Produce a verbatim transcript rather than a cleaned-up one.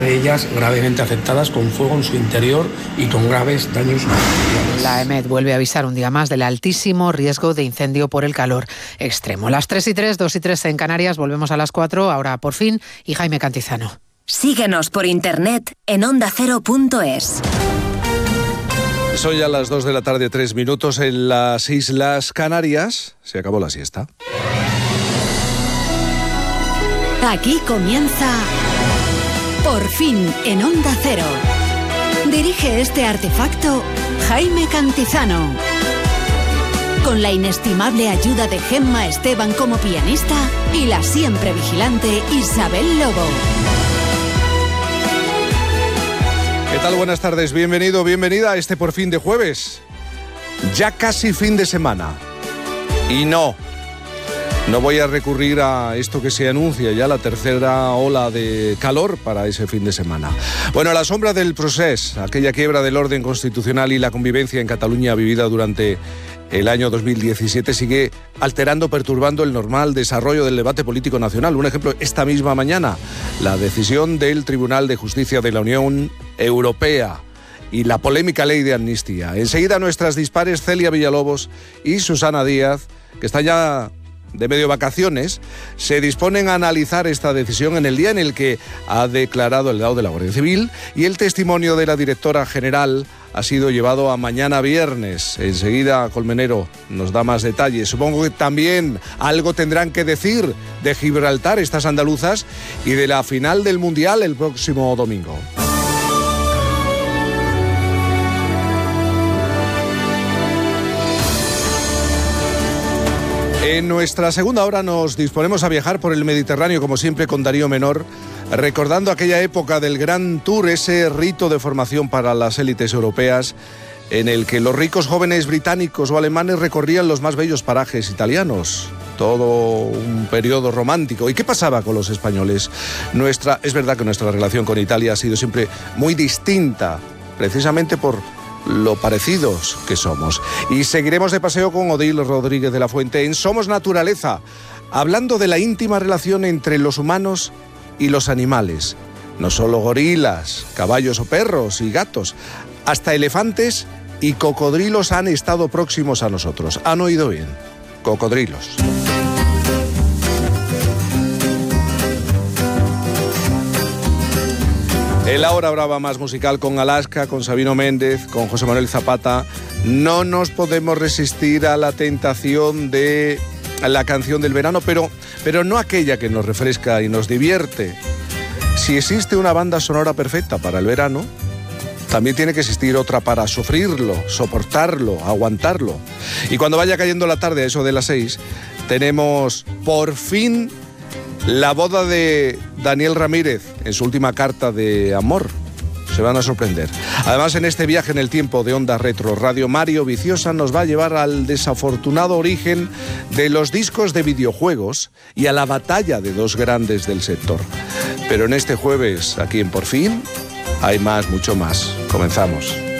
de ellas gravemente afectadas con fuego en su interior y con graves daños materiales. La EMET vuelve a avisar un día más del altísimo riesgo de incendio por el calor extremo. Las tres y tres, dos y tres en Canarias, volvemos a las cuatro, ahora por fin, y Jaime Cantizano. Síguenos por internet en onda cero punto es. Son ya las dos de la tarde, tres minutos en las Islas Canarias. Se acabó la siesta. Aquí comienza Por fin en Onda Cero. Dirige este artefacto Jaime Cantizano. Con la inestimable ayuda de Gemma Esteban como pianista y la siempre vigilante Isabel Lobo. ¿Qué tal? Buenas tardes, bienvenido, bienvenida a este Por fin de jueves. Ya casi fin de semana. Y no, no voy a recurrir a esto que se anuncia ya, la tercera ola de calor para ese fin de semana. Bueno, a la sombra del procés, aquella quiebra del orden constitucional y la convivencia en Cataluña vivida durante el año dos mil diecisiete sigue alterando, perturbando el normal desarrollo del debate político nacional. Un ejemplo, esta misma mañana, la decisión del Tribunal de Justicia de la Unión Europea y la polémica ley de amnistía. Enseguida nuestras dispares Celia Villalobos y Susana Díaz, que están ya de medio vacaciones, se disponen a analizar esta decisión en el día en el que ha declarado el delegado de la Guardia Civil y el testimonio de la directora general ha sido llevado a mañana viernes. Enseguida Colmenero nos da más detalles. Supongo que también algo tendrán que decir de Gibraltar, estas andaluzas, y de la final del Mundial el próximo domingo. En nuestra segunda hora nos disponemos a viajar por el Mediterráneo, como siempre, con Darío Menor, recordando aquella época del Gran Tour, ese rito de formación para las élites europeas, en el que los ricos jóvenes británicos o alemanes recorrían los más bellos parajes italianos. Todo un periodo romántico. ¿Y qué pasaba con los españoles? Nuestra, es verdad que nuestra relación con Italia ha sido siempre muy distinta, precisamente por lo parecidos que somos. Y seguiremos de paseo con Odil Rodríguez de la Fuente en Somos Naturaleza, hablando de la íntima relación entre los humanos y los animales. No solo gorilas, caballos o perros y gatos, hasta elefantes y cocodrilos han estado próximos a nosotros. ¿Han oído bien? Cocodrilos. El Ahora Brava más musical con Alaska, con Sabino Méndez, con José Manuel Zapata. No nos podemos resistir a la tentación de la canción del verano, pero, pero no aquella que nos refresca y nos divierte. Si existe una banda sonora perfecta para el verano, también tiene que existir otra para sufrirlo, soportarlo, aguantarlo. Y cuando vaya cayendo la tarde, a eso de las seis, tenemos por fin la boda de Daniel Ramírez en su última carta de amor. Se van a sorprender. Además, en este viaje en el tiempo de Onda Retro Radio, Mario Viciosa nos va a llevar al desafortunado origen de los discos de videojuegos y a la batalla de dos grandes del sector. Pero en este jueves, aquí en Por Fin, hay más, mucho más. Comenzamos.